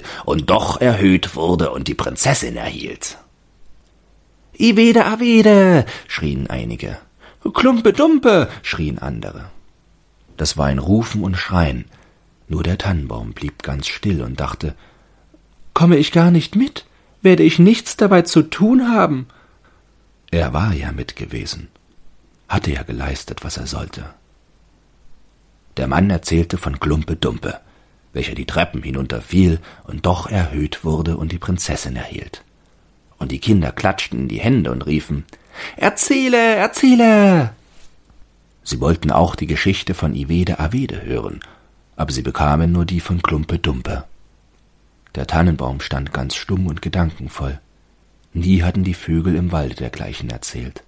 und doch erhöht wurde und die Prinzessin erhielt. »Iwede, Awede«, schrien einige. »Klumpe, Dumpe«, schrien andere. Das war ein Rufen und Schreien. Nur der Tannenbaum blieb ganz still und dachte, »Komme ich gar nicht mit? Werde ich nichts dabei zu tun haben?« Er war ja mit gewesen, hatte ja geleistet, was er sollte. Der Mann erzählte von Klumpe Dumpe, welcher die Treppen hinunterfiel und doch erhöht wurde und die Prinzessin erhielt. Und die Kinder klatschten in die Hände und riefen, »Erzähle, erzähle!« Sie wollten auch die Geschichte von Iwede Awede hören, aber sie bekamen nur die von Klumpe Dumpe. Der Tannenbaum stand ganz stumm und gedankenvoll. Nie hatten die Vögel im Walde dergleichen erzählt.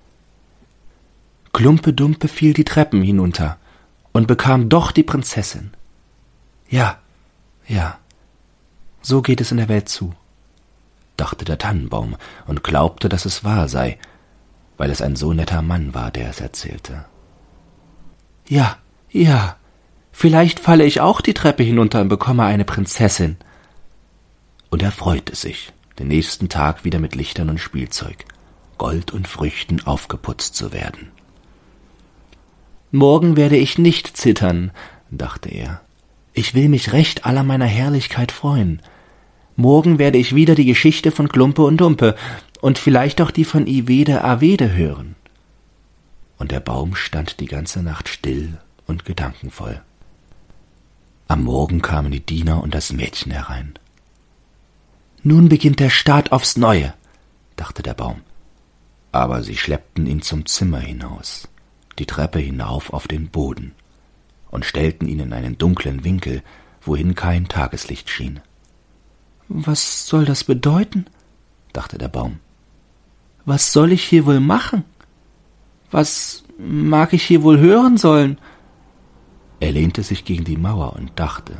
Klumpe Dumpe fiel die Treppen hinunter und bekam doch die Prinzessin. Ja, so geht es in der Welt zu, dachte der Tannenbaum und glaubte, dass es wahr sei, weil es ein so netter Mann war, der es erzählte. Ja, vielleicht falle ich auch die Treppe hinunter und bekomme eine Prinzessin. Und er freute sich, den nächsten Tag wieder mit Lichtern und Spielzeug, Gold und Früchten aufgeputzt zu werden. »Morgen werde ich nicht zittern«, dachte er. »Ich will mich recht aller meiner Herrlichkeit freuen. Morgen werde ich wieder die Geschichte von Klumpe und Dumpe und vielleicht auch die von Iwede Awede hören.« Und der Baum stand die ganze Nacht still und gedankenvoll. Am Morgen kamen die Diener und das Mädchen herein. »Nun beginnt der Staat aufs Neue«, dachte der Baum. Aber sie schleppten ihn zum Zimmer hinaus, die Treppe hinauf auf den Boden und stellten ihn in einen dunklen Winkel, wohin kein Tageslicht schien. »Was soll das bedeuten?«, dachte der Baum. »Was soll ich hier wohl machen? Was mag ich hier wohl hören sollen?« Er lehnte sich gegen die Mauer und dachte.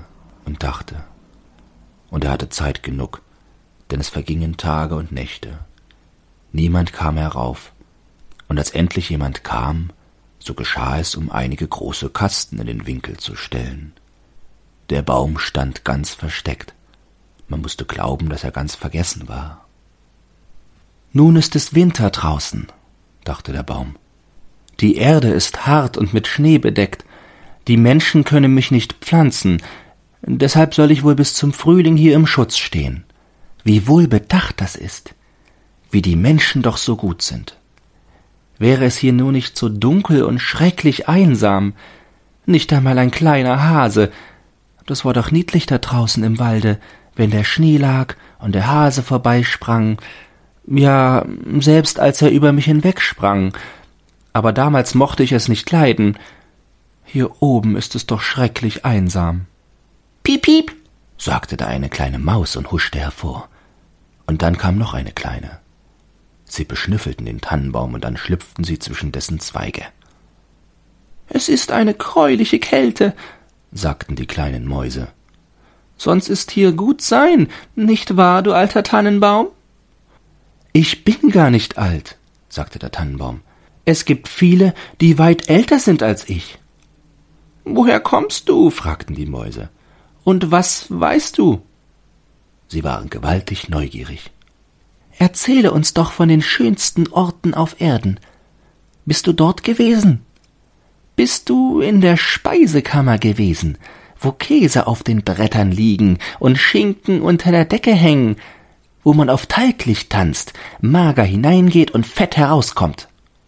Und er hatte Zeit genug, denn es vergingen Tage und Nächte. Niemand kam herauf, und als endlich jemand kam, so geschah es, um einige große Kasten in den Winkel zu stellen. Der Baum stand ganz versteckt. Man musste glauben, dass er ganz vergessen war. »Nun ist es Winter draußen«, dachte der Baum. »Die Erde ist hart und mit Schnee bedeckt. Die Menschen können mich nicht pflanzen. Deshalb soll ich wohl bis zum Frühling hier im Schutz stehen. Wie wohlbedacht das ist. Wie die Menschen doch so gut sind. Wäre es hier nur nicht so dunkel und schrecklich einsam. Nicht einmal ein kleiner Hase. Das war doch niedlich da draußen im Walde, wenn der Schnee lag und der Hase vorbeisprang. Ja, selbst als er über mich hinwegsprang. Aber damals mochte ich es nicht leiden. Hier oben ist es doch schrecklich einsam.« »Piep, piep«, sagte da eine kleine Maus und huschte hervor. Und dann kam noch eine kleine. Sie beschnüffelten den Tannenbaum und dann schlüpften sie zwischen dessen Zweige. »Es ist eine greuliche Kälte«, sagten die kleinen Mäuse. »Sonst ist hier gut sein, nicht wahr, du alter Tannenbaum?« »Ich bin gar nicht alt«, sagte der Tannenbaum. »Es gibt viele, die weit älter sind als ich.« »Woher kommst du?«, fragten die Mäuse. »Und was weißt du?« Sie waren gewaltig neugierig. »Erzähle uns doch von den schönsten Orten auf Erden. Bist du dort gewesen? Bist du in der Speisekammer gewesen, wo Käse auf den Brettern liegen und Schinken unter der Decke hängen, wo man auf Talglicht tanzt, mager hineingeht und fett herauskommt?«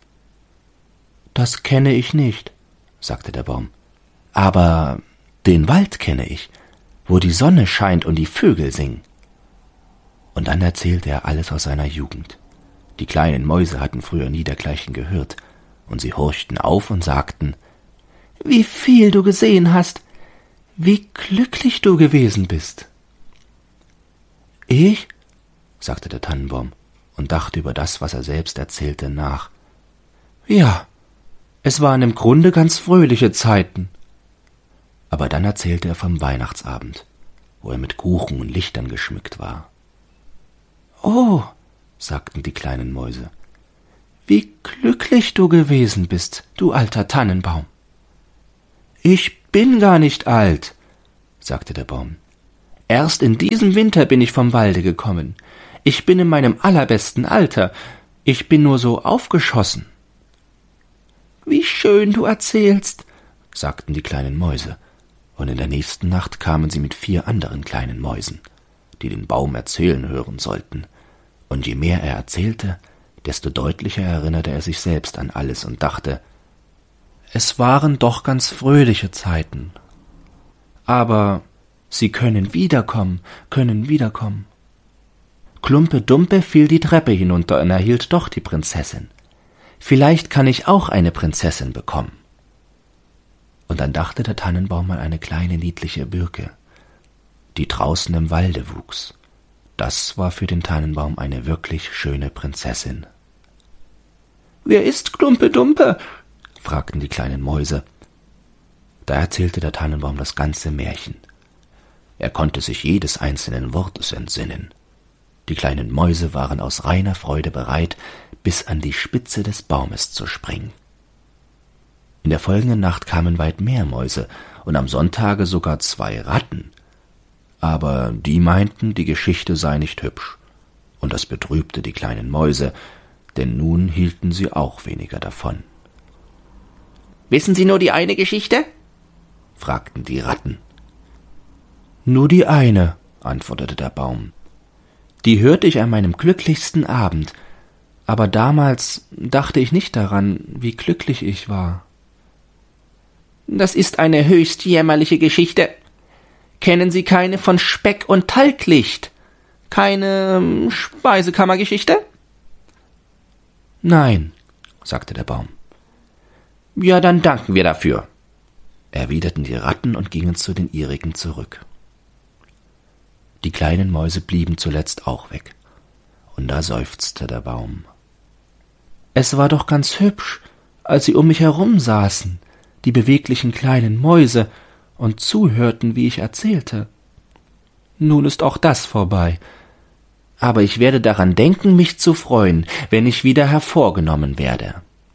»Das kenne ich nicht«, sagte der Baum. »Aber den Wald kenne ich, wo die Sonne scheint und die Vögel singen.« Und dann erzählte er alles aus seiner Jugend. Die kleinen Mäuse hatten früher nie dergleichen gehört, und sie horchten auf und sagten, »Wie viel du gesehen hast, wie glücklich du gewesen bist.« »Ich?«, sagte der Tannenbaum und dachte über das, was er selbst erzählte, nach. »Ja, es waren im Grunde ganz fröhliche Zeiten.« Aber dann erzählte er vom Weihnachtsabend, wo er mit Kuchen und Lichtern geschmückt war. »Oh«, sagten die kleinen Mäuse, »wie glücklich du gewesen bist, du alter Tannenbaum.« »Ich bin gar nicht alt«, sagte der Baum. Erst in diesem Winter bin ich vom Walde gekommen. Ich bin in meinem allerbesten Alter. Ich bin nur so aufgeschossen.« »Wie schön du erzählst«, sagten die kleinen Mäuse, und in der nächsten Nacht kamen sie mit 4 anderen kleinen Mäusen, die den Baum erzählen hören sollten, und je mehr er erzählte, desto deutlicher erinnerte er sich selbst an alles und dachte, es waren doch ganz fröhliche Zeiten. Aber sie können wiederkommen. Klumpe Dumpe fiel die Treppe hinunter und erhielt doch die Prinzessin. Vielleicht kann ich auch eine Prinzessin bekommen. Und dann dachte der Tannenbaum an eine kleine niedliche Birke, die draußen im Walde wuchs. Das war für den Tannenbaum eine wirklich schöne Prinzessin. »Wer ist Klumpe Dumpe?« fragten die kleinen Mäuse. Da erzählte der Tannenbaum das ganze Märchen. Er konnte sich jedes einzelnen Wortes entsinnen. Die kleinen Mäuse waren aus reiner Freude bereit, bis an die Spitze des Baumes zu springen. In der folgenden Nacht kamen weit mehr Mäuse und am Sonntage sogar 2 Ratten. Aber die meinten, die Geschichte sei nicht hübsch, und das betrübte die kleinen Mäuse, denn nun hielten sie auch weniger davon. »Wissen Sie nur die eine Geschichte?« fragten die Ratten. »Nur die eine«, antwortete der Baum. »Die hörte ich an meinem glücklichsten Abend, aber damals dachte ich nicht daran, wie glücklich ich war.« »Das ist eine höchst jämmerliche Geschichte. Kennen Sie keine von Speck und Talglicht? Keine Speisekammergeschichte?« »Nein«, sagte der Baum. »Ja, dann danken wir dafür«, erwiderten die Ratten und gingen zu den ihrigen zurück. Die kleinen Mäuse blieben zuletzt auch weg, und da seufzte der Baum. »Es war doch ganz hübsch, als sie um mich herum saßen, die beweglichen kleinen Mäuse, und zuhörten, wie ich erzählte. Nun ist auch das vorbei. Aber ich werde daran denken, mich zu freuen, wenn ich wieder hervorgenommen werde.«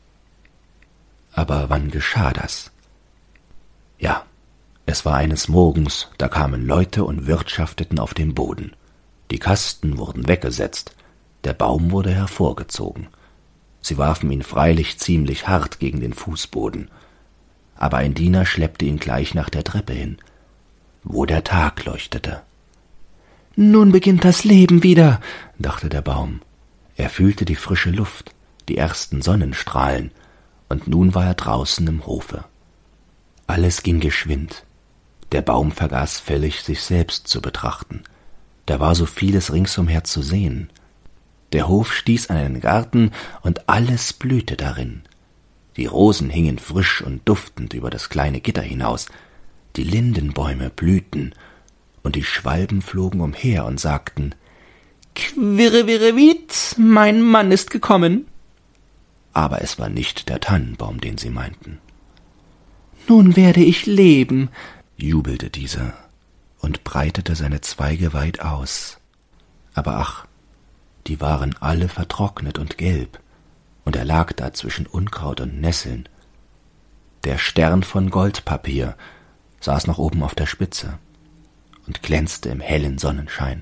Aber wann geschah das? Ja, es war eines Morgens, da kamen Leute und wirtschafteten auf dem Boden. Die Kasten wurden weggesetzt, der Baum wurde hervorgezogen. Sie warfen ihn freilich ziemlich hart gegen den Fußboden, aber ein Diener schleppte ihn gleich nach der Treppe hin, wo der Tag leuchtete. »Nun beginnt das Leben wieder«, dachte der Baum. Er fühlte die frische Luft, die ersten Sonnenstrahlen, und nun war er draußen im Hofe. Alles ging geschwind. Der Baum vergaß völlig, sich selbst zu betrachten. Da war so vieles ringsumher zu sehen. Der Hof stieß an einen Garten, und alles blühte darin. Die Rosen hingen frisch und duftend über das kleine Gitter hinaus, die Lindenbäume blühten, und die Schwalben flogen umher und sagten, »Quirrevirrevit, mein Mann ist gekommen.« Aber es war nicht der Tannenbaum, den sie meinten. »Nun werde ich leben«, jubelte dieser und breitete seine Zweige weit aus. Aber ach, die waren alle vertrocknet und gelb, und er lag da zwischen Unkraut und Nesseln. Der Stern von Goldpapier saß noch oben auf der Spitze und glänzte im hellen Sonnenschein.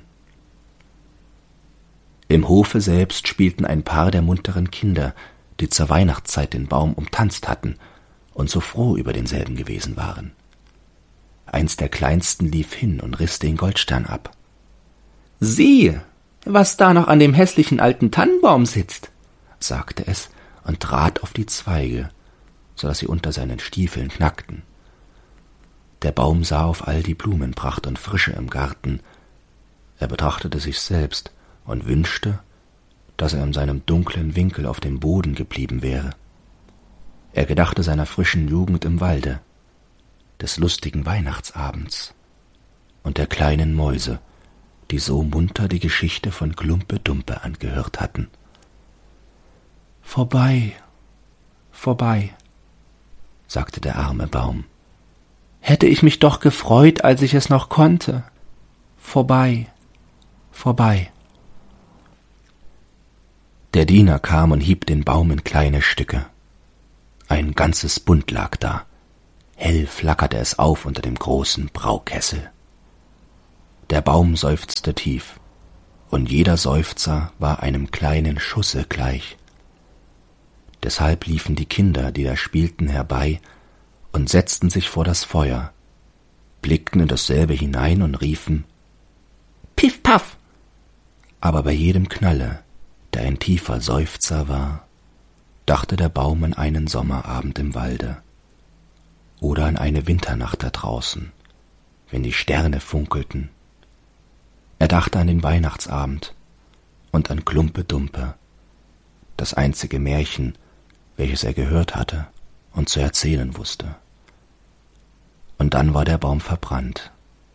Im Hofe selbst spielten ein paar der munteren Kinder, die zur Weihnachtszeit den Baum umtanzt hatten und so froh über denselben gewesen waren. Eins der Kleinsten lief hin und riss den Goldstern ab. »Sieh, was da noch an dem hässlichen alten Tannenbaum sitzt«, sagte es und trat auf die Zweige, so daß sie unter seinen Stiefeln knackten. Der Baum sah auf all die Blumenpracht und Frische im Garten. Er betrachtete sich selbst und wünschte, dass er in seinem dunklen Winkel auf dem Boden geblieben wäre. Er gedachte seiner frischen Jugend im Walde, des lustigen Weihnachtsabends und der kleinen Mäuse, die so munter die Geschichte von Klumpe Dumpe angehört hatten. »Vorbei, vorbei«, sagte der arme Baum. »Hätte ich mich doch gefreut, als ich es noch konnte. Vorbei, vorbei.« Der Diener kam und hieb den Baum in kleine Stücke. Ein ganzes Bund lag da. Hell flackerte es auf unter dem großen Braukessel. Der Baum seufzte tief, und jeder Seufzer war einem kleinen Schusse gleich. Deshalb liefen die Kinder, die da spielten, herbei und setzten sich vor das Feuer, blickten in dasselbe hinein und riefen »Piff, paff«, aber bei jedem Knalle, der ein tiefer Seufzer war, dachte der Baum an einen Sommerabend im Walde oder an eine Winternacht da draußen, wenn die Sterne funkelten. Er dachte an den Weihnachtsabend und an Klumpe Dumpe, das einzige Märchen, welches er gehört hatte und zu erzählen wusste. Und dann war der Baum verbrannt.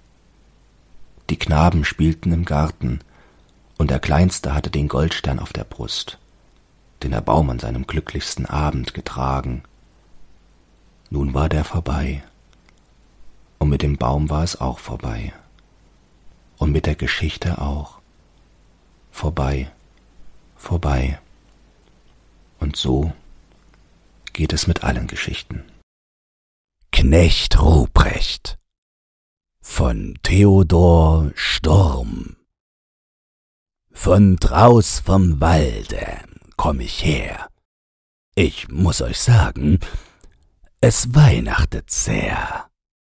Die Knaben spielten im Garten, und der Kleinste hatte den Goldstern auf der Brust, den der Baum an seinem glücklichsten Abend getragen. Nun war der vorbei, und mit dem Baum war es auch vorbei, und mit der Geschichte auch. Vorbei, vorbei. Und so geht es mit allen Geschichten. Knecht Ruprecht von Theodor Storm. Von draus vom Walde komm ich her. Ich muß euch sagen, es weihnachtet sehr.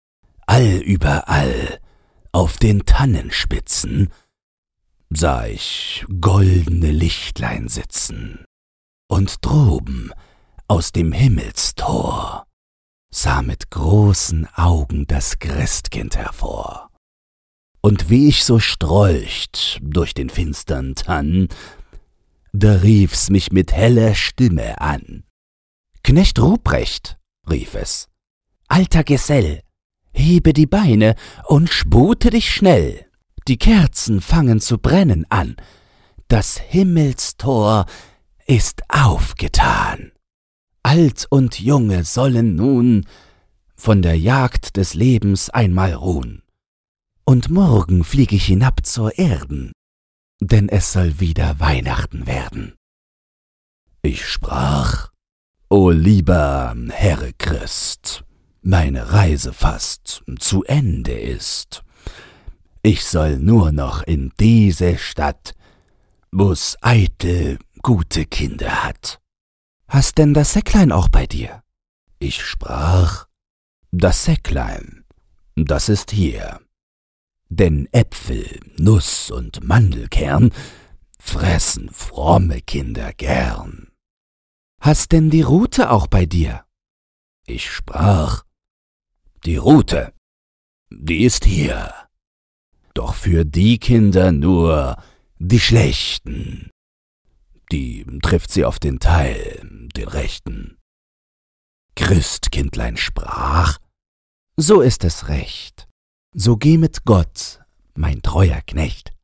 Allüberall auf den Tannenspitzen sah ich goldene Lichtlein sitzen, und droben aus dem Himmelstor sah mit großen Augen das Christkind hervor. Und wie ich so strolcht durch den finstern Tann, da rief's mich mit heller Stimme an. »Knecht Ruprecht«, rief es, »alter Gesell, hebe die Beine und spute dich schnell. Die Kerzen fangen zu brennen an, das Himmelstor ist aufgetan. Alt und Junge sollen nun von der Jagd des Lebens einmal ruhen. Und morgen flieg ich hinab zur Erden, denn es soll wieder Weihnachten werden.« Ich sprach: »O lieber Herr Christ, meine Reise fast zu Ende ist. Ich soll nur noch in diese Stadt, wo's eitel gute Kinder hat. Hast denn das Säcklein auch bei dir?« Ich sprach: »Das Säcklein, das ist hier. Denn Äpfel, Nuss und Mandelkern fressen fromme Kinder gern.« »Hast denn die Rute auch bei dir?« Ich sprach: »Die Rute, die ist hier. Doch für die Kinder nur die Schlechten. Die trifft sie auf den Teil, den Rechten.« Christkindlein sprach: »So ist es recht. So geh mit Gott, mein treuer Knecht.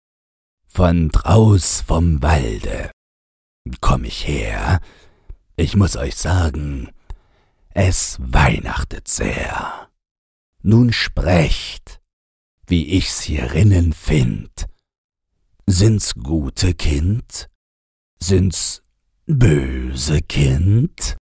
Von draus vom Walde komm ich her. Ich muß euch sagen, es weihnachtet sehr. Nun sprecht, wie ich's hierinnen find. Sind's gute Kind? Sind's böse Kind?«